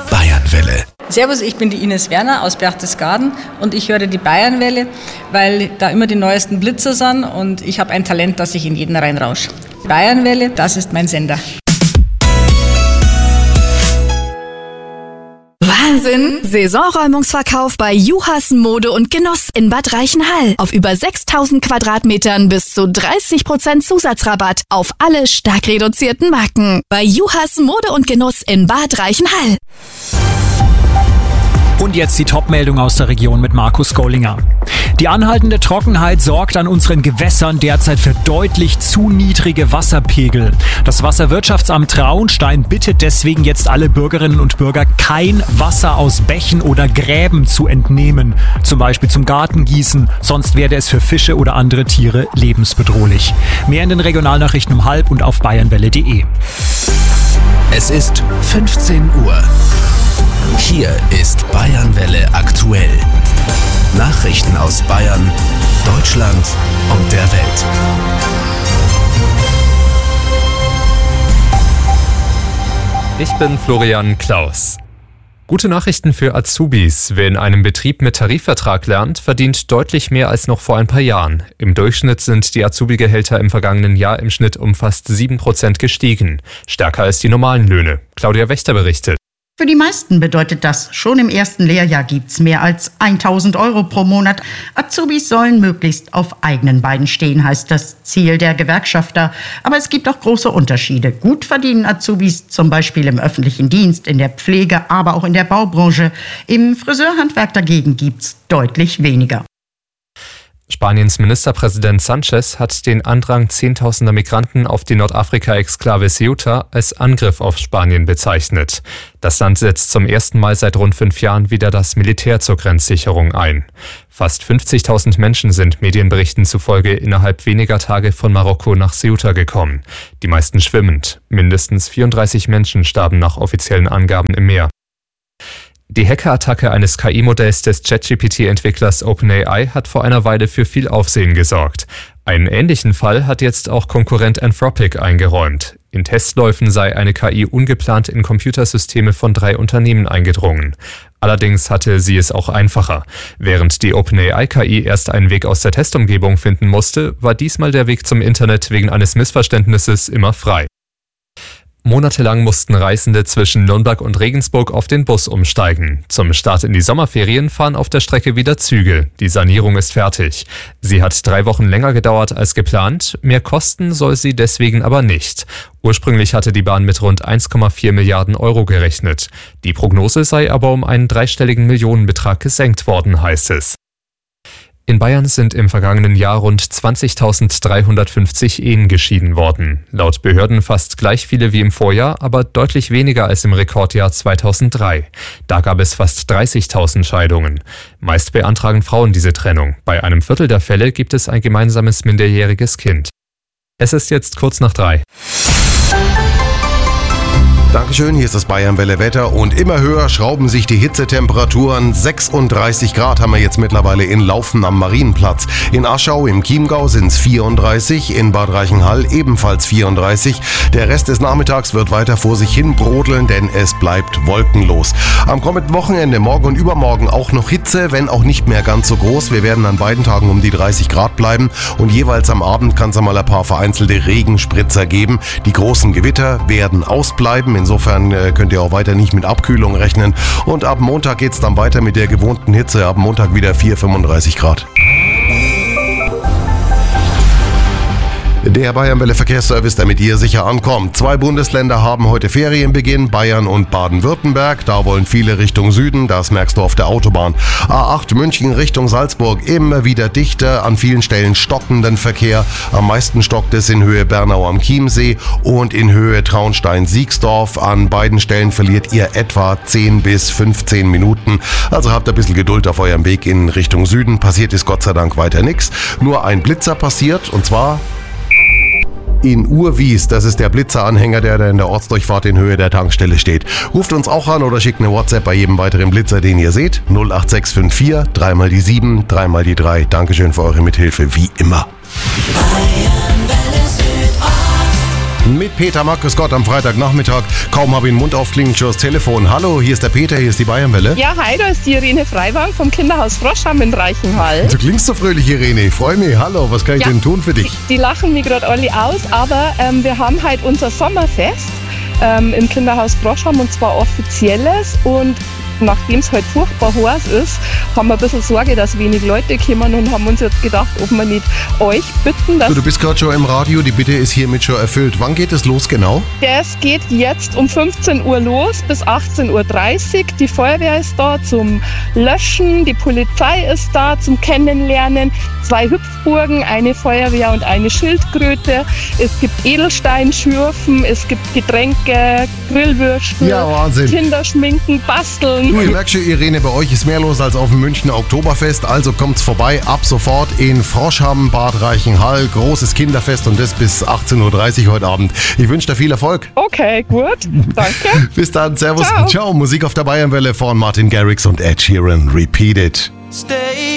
Bayernwelle. Servus, ich bin die Ines Werner aus Berchtesgaden und ich höre die Bayernwelle, weil da immer die neuesten Blitzer sind und ich habe ein Talent, dass ich in jeden reinrausche. Bayernwelle, das ist mein Sender. Wahnsinn! Saisonräumungsverkauf bei Juhas Mode und Genuss in Bad Reichenhall. Auf über 6.000 Quadratmetern bis zu 30% Zusatzrabatt auf alle stark reduzierten Marken. Bei Juhas Mode und Genuss in Bad Reichenhall. Und jetzt die Top-Meldung aus der Region mit Markus Gollinger. Die anhaltende Trockenheit sorgt an unseren Gewässern derzeit für deutlich zu niedrige Wasserpegel. Das Wasserwirtschaftsamt Traunstein bittet deswegen jetzt alle Bürgerinnen und Bürger, kein Wasser aus Bächen oder Gräben zu entnehmen. Zum Beispiel zum Gartengießen, sonst werde es für Fische oder andere Tiere lebensbedrohlich. Mehr in den Regionalnachrichten um 12:30 und auf bayernwelle.de. Es ist 15 Uhr. Hier ist Bayernwelle aktuell. Nachrichten aus Bayern, Deutschland und der Welt. Ich bin Florian Klaus. Gute Nachrichten für Azubis. Wer in einem Betrieb mit Tarifvertrag lernt, verdient deutlich mehr als noch vor ein paar Jahren. Im Durchschnitt sind die Azubi-Gehälter im vergangenen Jahr im Schnitt um fast 7% gestiegen. Stärker als die normalen Löhne. Claudia Wächter berichtet. Für die meisten bedeutet das, schon im ersten Lehrjahr gibt's mehr als 1.000 € pro Monat. Azubis sollen möglichst auf eigenen Beinen stehen, heißt das Ziel der Gewerkschafter. Aber es gibt auch große Unterschiede. Gut verdienen Azubis zum Beispiel im öffentlichen Dienst, in der Pflege, aber auch in der Baubranche. Im Friseurhandwerk dagegen gibt's deutlich weniger. Spaniens Ministerpräsident Sánchez hat den Andrang zehntausender Migranten auf die Nordafrika-Exklave Ceuta als Angriff auf Spanien bezeichnet. Das Land setzt zum ersten Mal seit rund 5 Jahren wieder das Militär zur Grenzsicherung ein. Fast 50.000 Menschen sind Medienberichten zufolge innerhalb weniger Tage von Marokko nach Ceuta gekommen. Die meisten schwimmend. Mindestens 34 Menschen starben nach offiziellen Angaben im Meer. Die Hackerattacke eines KI-Modells des ChatGPT-Entwicklers OpenAI hat vor einer Weile für viel Aufsehen gesorgt. Einen ähnlichen Fall hat jetzt auch Konkurrent Anthropic eingeräumt. In Testläufen sei eine KI ungeplant in Computersysteme von 3 Unternehmen eingedrungen. Allerdings hatte sie es auch einfacher. Während die OpenAI-KI erst einen Weg aus der Testumgebung finden musste, war diesmal der Weg zum Internet wegen eines Missverständnisses immer frei. Monatelang mussten Reisende zwischen Nürnberg und Regensburg auf den Bus umsteigen. Zum Start in die Sommerferien fahren auf der Strecke wieder Züge. Die Sanierung ist fertig. Sie hat 3 Wochen länger gedauert als geplant. Mehr kosten soll sie deswegen aber nicht. Ursprünglich hatte die Bahn mit rund 1,4 Milliarden € gerechnet. Die Prognose sei aber um einen 3-stelligen Millionenbetrag gesenkt worden, heißt es. In Bayern sind im vergangenen Jahr rund 20.350 Ehen geschieden worden. Laut Behörden fast gleich viele wie im Vorjahr, aber deutlich weniger als im Rekordjahr 2003. Da gab es fast 30.000 Scheidungen. Meist beantragen Frauen diese Trennung. Bei einem Viertel der Fälle gibt es ein gemeinsames minderjähriges Kind. Es ist jetzt kurz nach 3. Dankeschön, hier ist das Bayernwelle Wetter und immer höher schrauben sich die Hitzetemperaturen. 36 Grad haben wir jetzt mittlerweile in Laufen am Marienplatz. In Aschau im Chiemgau sind es 34, in Bad Reichenhall ebenfalls 34. Der Rest des Nachmittags wird weiter vor sich hin brodeln, denn es bleibt wolkenlos. Am kommenden Wochenende, morgen und übermorgen auch noch Hitze, wenn auch nicht mehr ganz so groß. Wir werden an beiden Tagen um die 30 Grad bleiben und jeweils am Abend kann es einmal ein paar vereinzelte Regenspritzer geben. Die großen Gewitter werden ausbleiben. Insofern könnt ihr auch weiter nicht mit Abkühlung rechnen. Und ab Montag geht es dann weiter mit der gewohnten Hitze. Ab Montag wieder 35 Grad. Der Bayernwelle Verkehrsservice, damit ihr sicher ankommt. 2 Bundesländer haben heute Ferienbeginn, Bayern und Baden-Württemberg. Da wollen viele Richtung Süden, das merkst du auf der Autobahn. A8 München Richtung Salzburg, immer wieder dichter, an vielen Stellen stockenden Verkehr. Am meisten stockt es in Höhe Bernau am Chiemsee und in Höhe Traunstein-Siegsdorf. An beiden Stellen verliert ihr etwa 10 bis 15 Minuten. Also habt ein bisschen Geduld auf eurem Weg in Richtung Süden. Passiert ist Gott sei Dank weiter nichts. Nur ein Blitzer passiert und zwar in Urwies. Das ist der Blitzeranhänger, der da in der Ortsdurchfahrt in Höhe der Tankstelle steht. Ruft uns auch an oder schickt eine WhatsApp bei jedem weiteren Blitzer, den ihr seht. 08654 3 mal die 7, 3 mal die 3. Dankeschön für eure Mithilfe, wie immer. Mit Peter Markus Gott am Freitagnachmittag. Kaum habe ich den Mund auf, klingelt schon das Telefon. Hallo, hier ist der Peter, hier ist die Bayernwelle. Ja, hi, da ist die Irene Freiwang vom Kinderhaus Froschham in Reichenhall. Du klingst so fröhlich, Irene. Ich freue mich. Hallo, was kann ich denn tun für dich? Die lachen mich gerade alle aus, aber wir haben halt unser Sommerfest im Kinderhaus Froschham und zwar offizielles und nachdem es halt furchtbar heiß ist, haben wir ein bisschen Sorge, dass wenig Leute kommen und haben uns jetzt gedacht, ob wir nicht euch bitten, dass... Du bist gerade schon im Radio, die Bitte ist hiermit schon erfüllt. Wann geht es los genau? Das geht jetzt um 15 Uhr los bis 18.30 Uhr. Die Feuerwehr ist da zum Löschen, die Polizei ist da zum Kennenlernen, 2 Hüpfburgen, eine Feuerwehr und eine Schildkröte. Es gibt Edelsteinschürfen, es gibt Getränke, Grillwürste, Ja, Wahnsinn. Kinderschminken, Basteln. Du, ich merke schon, Irene, bei euch ist mehr los als auf dem Münchner Oktoberfest, also kommt's vorbei, ab sofort in Froschham, Bad Reichenhall, großes Kinderfest und das bis 18.30 Uhr heute Abend. Ich wünsche dir viel Erfolg. Okay, gut, danke. Bis dann, servus Ciao. und ciao. Musik auf der Bayernwelle von Martin Garrix und Ed Sheeran, Repeat It. Stay